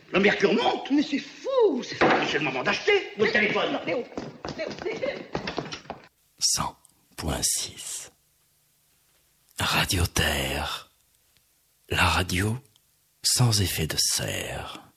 Le mercure monte. Mais c'est fou. C'est le moment d'acheter. Où est le téléphone? Léo. 100.6 Radio Terre. La radio sans effet de serre.